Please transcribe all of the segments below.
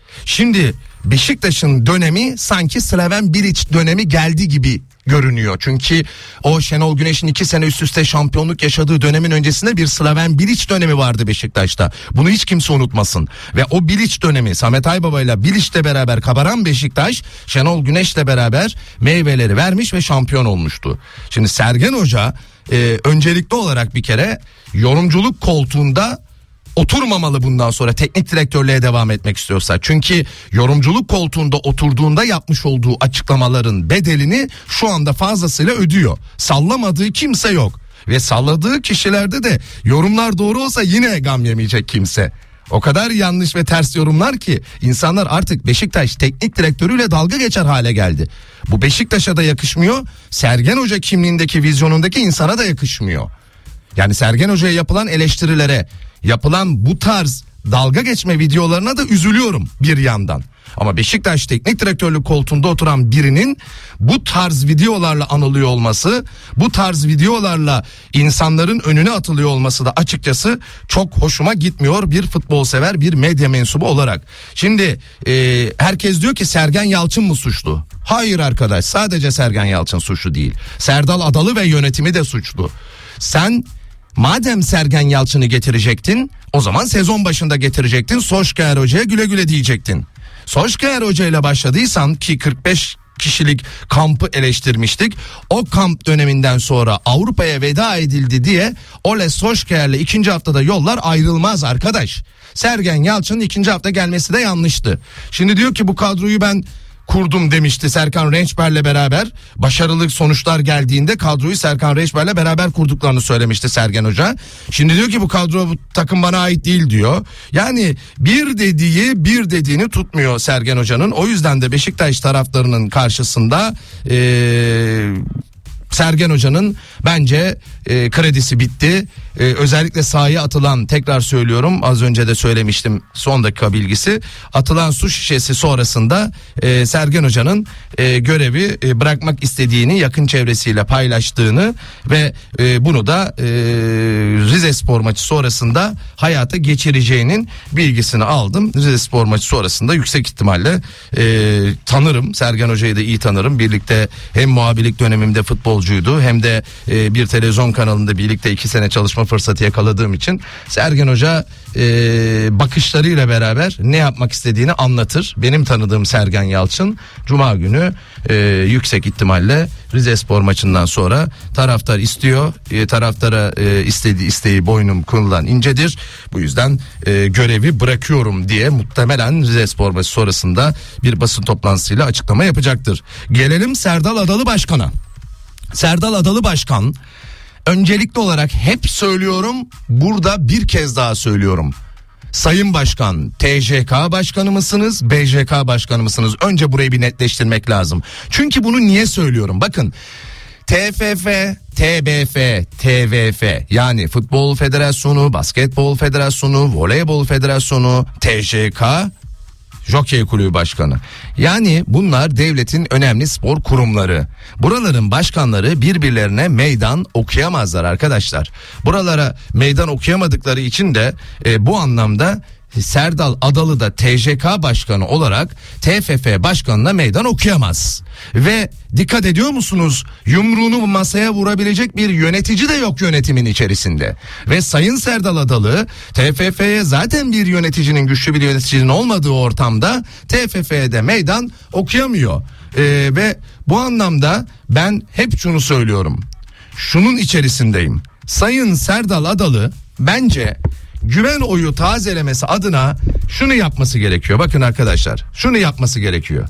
Şimdi Beşiktaş'ın dönemi sanki Slaven Bilic dönemi geldi gibi görünüyor. Çünkü o Şenol Güneş'in 2 sene üst üste şampiyonluk yaşadığı dönemin öncesinde bir Slaven Bilic dönemi vardı Beşiktaş'ta. Bunu hiç kimse unutmasın. Ve o Bilic dönemi, Samet Aybaba ile Bilic'le beraber kabaran Beşiktaş, Şenol Güneş'le beraber meyveleri vermiş ve şampiyon olmuştu. Şimdi Sergen Hoca öncelikli olarak bir kere yorumculuk koltuğunda oturmamalı bundan sonra teknik direktörlüğe devam etmek istiyorsa. Çünkü yorumculuk koltuğunda oturduğunda yapmış olduğu açıklamaların bedelini şu anda fazlasıyla ödüyor. Sallamadığı kimse yok. Ve salladığı kişilerde de yorumlar doğru olsa yine gam yemeyecek kimse. O kadar yanlış ve ters yorumlar ki insanlar artık Beşiktaş teknik direktörüyle dalga geçer hale geldi. Bu Beşiktaş'a da yakışmıyor. Sergen Hoca kimliğindeki, vizyonundaki insana da yakışmıyor. Yani Sergen Hoca'ya yapılan eleştirilere, yapılan bu tarz dalga geçme videolarına da üzülüyorum bir yandan. Ama Beşiktaş teknik direktörlük koltuğunda oturan birinin bu tarz videolarla anılıyor olması, bu tarz videolarla insanların önüne atılıyor olması da açıkçası çok hoşuma gitmiyor bir futbol sever, bir medya mensubu olarak. Şimdi herkes diyor ki Sergen Yalçın mı suçlu? Hayır arkadaş, sadece Sergen Yalçın suçlu değil. Serdal Adalı ve yönetimi de suçlu. Sen madem Sergen Yalçın'ı getirecektin, o zaman sezon başında getirecektin, Solskjaer Hoca'ya güle güle diyecektin. Solskjaer Hoca ile başladıysan ki 45 kişilik kampı eleştirmiştik. O kamp döneminden sonra Avrupa'ya veda edildi diye Ole Solskjaer'le ikinci haftada yollar ayrılmaz arkadaş. Sergen Yalçın'ın ikinci hafta gelmesi de yanlıştı. Şimdi diyor ki bu kadroyu ben kurdum demişti Serkan Rençber'le beraber. Başarılı sonuçlar geldiğinde kadroyu Serkan Rençber'le beraber kurduklarını söylemişti Sergen Hoca. Şimdi diyor ki bu kadro, bu takım bana ait değil diyor. Yani bir dediğini tutmuyor Sergen Hoca'nın. O yüzden de Beşiktaş taraftarının karşısında Sergen Hoca'nın bence kredisi bitti. Özellikle sahaya atılan, tekrar söylüyorum, az önce de söylemiştim, son dakika bilgisi, atılan su şişesi sonrasında Sergen Hoca'nın görevi bırakmak istediğini yakın çevresiyle paylaştığını ve bunu da Rizespor maçı sonrasında hayata geçireceğinin bilgisini aldım. Rizespor maçı sonrasında yüksek ihtimalle tanırım, Sergen Hoca'yı da iyi tanırım. Birlikte hem muhabirlik dönemimde futbolcuydu hem de bir televizyon kanalında birlikte 2 sene çalışma fırsatı yakaladığım için Sergen Hoca bakışlarıyla beraber ne yapmak istediğini anlatır. Benim tanıdığım Sergen Yalçın Cuma günü yüksek ihtimalle Rizespor maçından sonra taraftar istiyor. Taraftara istediği isteği boynum kılınan incedir. Bu yüzden görevi bırakıyorum diye muhtemelen Rizespor maçı sonrasında bir basın toplantısıyla açıklama yapacaktır. Gelelim Serdal Adalı Başkan'a. Serdal Adalı Başkan, öncelikli olarak hep söylüyorum, burada bir kez daha söylüyorum. Sayın Başkan, TJK Başkanı mısınız, BJK Başkanı mısınız? Önce burayı bir netleştirmek lazım. Çünkü bunu niye söylüyorum? Bakın, TFF, TBF, TVF, yani Futbol Federasyonu, Basketbol Federasyonu, Voleybol Federasyonu, TJK, Jokey Kulübü Başkanı. Yani bunlar devletin önemli spor kurumları. Buraların başkanları birbirlerine meydan okuyamazlar arkadaşlar. Buralara meydan okuyamadıkları için de bu anlamda Serdal Adalı da TJK Başkanı olarak TFF Başkanı'na meydan okuyamaz. Ve dikkat ediyor musunuz? Yumruğunu masaya vurabilecek bir yönetici de yok yönetimin içerisinde. Ve Sayın Serdal Adalı TFF'ye zaten bir yöneticinin, güçlü bir yöneticinin olmadığı ortamda TFF'ye de meydan okuyamıyor. Ve bu anlamda ben hep şunu söylüyorum. Şunun içerisindeyim. Sayın Serdal Adalı bence güven oyu tazelemesi adına şunu yapması gerekiyor. Bakın arkadaşlar, şunu yapması gerekiyor.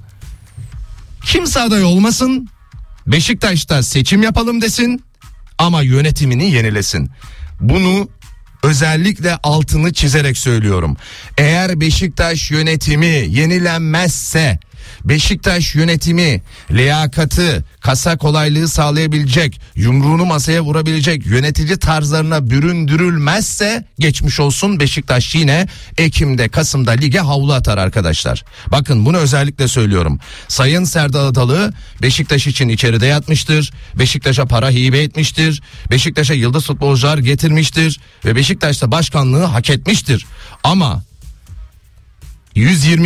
Kimse aday olmasın, Beşiktaş'ta seçim yapalım desin ama yönetimini yenilesin. Bunu özellikle altını çizerek söylüyorum. Eğer Beşiktaş yönetimi yenilenmezse, Beşiktaş yönetimi liyakatı, kasa kolaylığı sağlayabilecek, yumruğunu masaya vurabilecek yönetici tarzlarına büründürülmezse geçmiş olsun, Beşiktaş yine Ekim'de, Kasım'da lige havlu atar arkadaşlar. Bakın bunu özellikle söylüyorum. Sayın Serdal Adalı Beşiktaş için içeride yatmıştır. Beşiktaş'a para hibe etmiştir. Beşiktaş'a yıldız futbolcular getirmiştir ve Beşiktaş'ta başkanlığı hak etmiştir. Ama 120